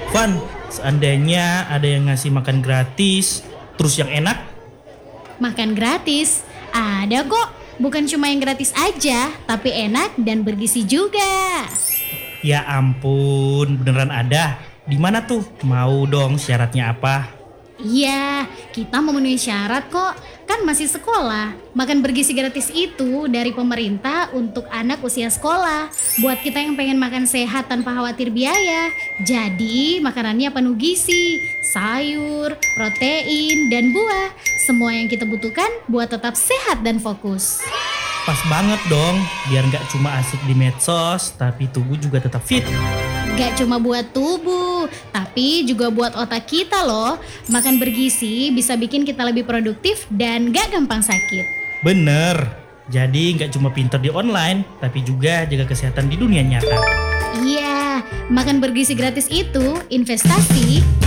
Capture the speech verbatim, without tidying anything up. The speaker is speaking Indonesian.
Van, seandainya ada yang ngasih makan gratis, terus yang enak, Makan gratis? Ada kok. Bukan cuma yang gratis aja, tapi enak dan bergizi juga. ya ampun, beneran ada. Di mana tuh? Mau dong, syaratnya apa? Iya, kita memenuhi syarat kok. Kan masih sekolah. Makan bergizi gratis itu dari pemerintah untuk anak usia sekolah. Buat kita yang pengen makan sehat tanpa khawatir biaya. Jadi makanannya penuh gizi, sayur, protein, dan buah. Semua yang kita butuhkan buat tetap sehat dan fokus. Pas banget dong, biar nggak cuma asik di medsos, tapi tubuh juga tetap fit. Gak cuma buat tubuh, tapi juga buat otak kita loh. Makan bergizi bisa bikin kita lebih produktif dan gak gampang sakit. Bener, jadi nggak cuma pinter di online, tapi juga jaga kesehatan di dunia nyata. Iya, makan bergizi gratis itu investasi